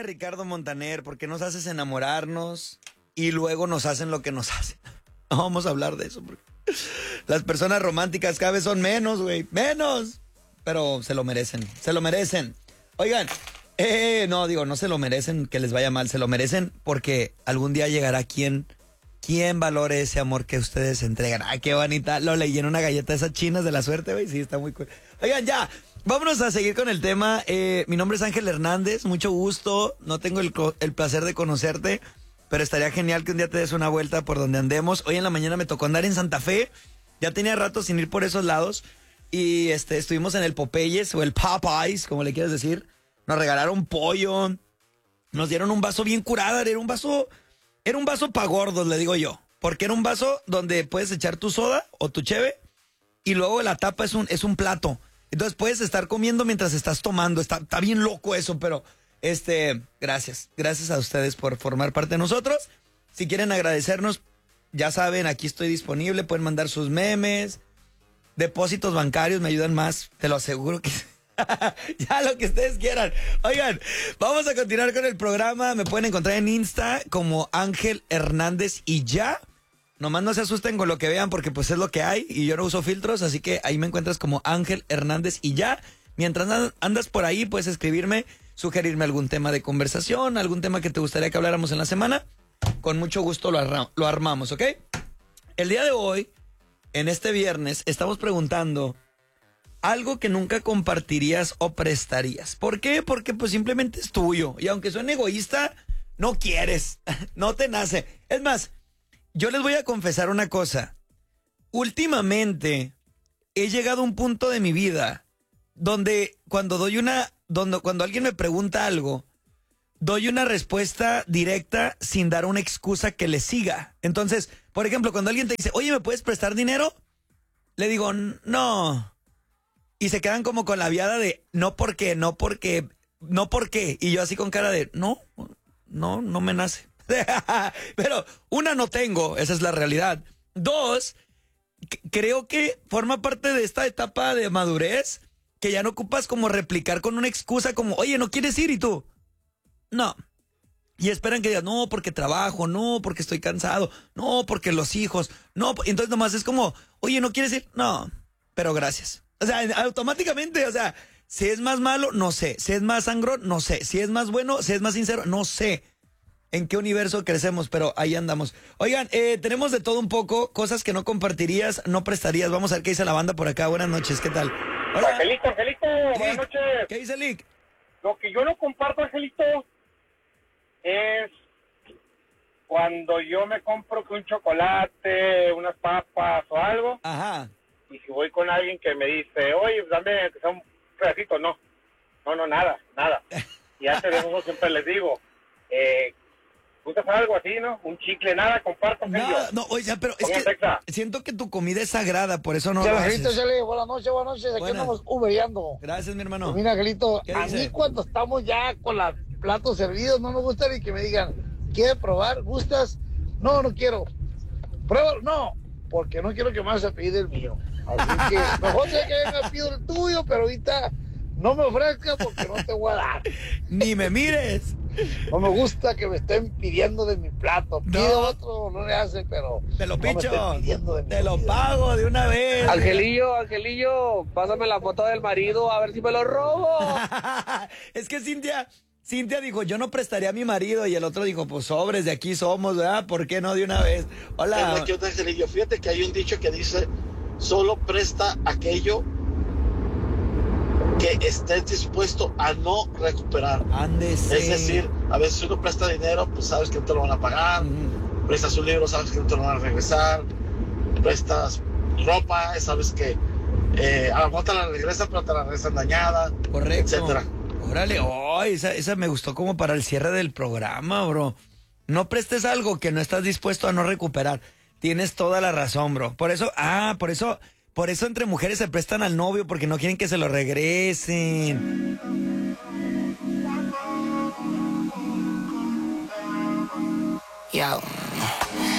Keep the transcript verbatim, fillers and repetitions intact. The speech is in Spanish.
Ricardo Montaner, ¿por qué nos haces enamorarnos y luego nos hacen lo que nos hacen? No vamos a hablar de eso, porque las personas románticas cada vez son menos, güey, menos. Pero se lo merecen, se lo merecen. Oigan, eh, no, digo, no se lo merecen que les vaya mal, se lo merecen porque algún día llegará quien, quien valore ese amor que ustedes entregan. Ay, qué bonita, lo leí en una galleta de esas chinas de la suerte, güey, sí, está muy cool. Oigan, ya, vámonos a seguir con el tema. Eh, mi nombre es Ángel Hernández, mucho gusto, no tengo el, el placer de conocerte, pero estaría genial que un día te des una vuelta por donde andemos. Hoy en la mañana me tocó andar en Santa Fe, ya tenía rato sin ir por esos lados. Y este, estuvimos en el Popeyes o el Popeyes, como le quieras decir. Nos regalaron pollo. Nos dieron un vaso bien curado. Era un vaso, era un vaso pa' gordos, le digo yo. Porque era un vaso donde puedes echar tu soda o tu cheve. Y luego la tapa es un, es un plato. Entonces puedes estar comiendo mientras estás tomando. Está, está bien loco eso, pero este, gracias. Gracias a ustedes por formar parte de nosotros. Si quieren agradecernos, ya saben, aquí estoy disponible. Pueden mandar sus memes. Depósitos bancarios me ayudan más, te lo aseguro que ya lo que ustedes quieran. Oigan, vamos a continuar con el programa. Me pueden encontrar en Insta como Ángel Hernández y ya. Nomás no se asusten con lo que vean porque pues es lo que hay y yo no uso filtros, así que ahí me encuentras como Ángel Hernández y ya. Mientras andas por ahí puedes escribirme, sugerirme algún tema de conversación, algún tema que te gustaría que habláramos en la semana. Con mucho gusto lo, arra- lo armamos, ¿ok? El día de hoy, en este viernes, estamos preguntando algo que nunca compartirías o prestarías. ¿Por qué? Porque pues simplemente es tuyo. Y aunque suene egoísta, no quieres. No te nace. Es más, yo les voy a confesar una cosa. Últimamente he llegado a un punto de mi vida donde cuando doy una, donde, cuando alguien me pregunta algo, doy una respuesta directa sin dar una excusa que le siga. Entonces, por ejemplo, cuando alguien te dice, oye, ¿me puedes prestar dinero? Le digo, no. Y se quedan como con la viada de, no porque, no porque, no porque. Y yo así con cara de, no, no, no me nace. Pero una, no tengo, esa es la realidad. Dos, c- creo que forma parte de esta etapa de madurez que ya no ocupas como replicar con una excusa como, oye, ¿no quieres ir? Y tú, no. Y esperan que digas, no, porque trabajo, no, porque estoy cansado, no, porque los hijos, no. Entonces nomás es como, oye, ¿no quieres ir? No, pero gracias. O sea, automáticamente, o sea, si es más malo, no sé. Si es más sangrón, no sé. Si es más bueno, si es más sincero, no sé. ¿En qué universo crecemos? Pero ahí andamos. Oigan, eh, tenemos de todo un poco, cosas que no compartirías, no prestarías. Vamos a ver qué dice la banda por acá. Buenas noches, ¿qué tal? Hola. Angelito, Angelito, buenas Lick, noches. ¿qué dice Lick? Lo que yo no comparto, Angelito, es cuando yo me compro que un chocolate, unas papas o algo, Ajá. y si voy con alguien que me dice, oye, dame que sea un pedacito, no, no, no, nada, nada. Y antes de eso siempre les digo, eh, ¿gustas algo así, no? Un chicle, nada, comparto. Nada, no, oye, pero es Pongan que Texa. siento que tu comida es sagrada, por eso no lo Angelito, haces. Chale, buenas noches, buenas noches. Aquí Buenas. andamos ubereando. Gracias, mi hermano. Pues mira, Angelito, ¿Qué a dice? mí cuando estamos ya con los platos servidos, no me gusta ni que me digan, ¿quieres probar? ¿Gustas? No, no quiero. ¿Pruébalo? No, porque no quiero que más se pida el mío. Así que mejor sé que me pido el tuyo, pero ahorita no me ofrezcas porque no te voy a dar. Ni me mires. No me gusta que me estén pidiendo de mi plato. Pide No. otro, no le hace, pero Te lo no me picho. estén pidiendo de mi Te lo comida. pago de una vez. Angelillo, Angelillo, pásame la foto del marido a ver si me lo robo. Es que Cintia, Cintia dijo, yo no prestaría a mi marido. Y el otro dijo, pues sobres, de aquí somos, ¿verdad? ¿Por qué no de una vez? Hola. ¿Qué onda, Angelillo? Fíjate que hay un dicho que dice, solo presta aquello que estés dispuesto a no recuperar. Ándese. Es decir, a veces uno presta dinero, pues sabes que no te lo van a pagar. Ujú. Prestas un libro, sabes que no te lo van a regresar. Prestas ropa, sabes que eh, a lo mejor te la regresan, pero te la regresan dañada, Correcto. etcétera. Órale, oh, esa, esa me gustó como para el cierre del programa, bro. No prestes algo que no estás dispuesto a no recuperar. Tienes toda la razón, bro. Por eso, ah, por eso, por eso entre mujeres se prestan al novio, porque no quieren que se lo regresen. Yo.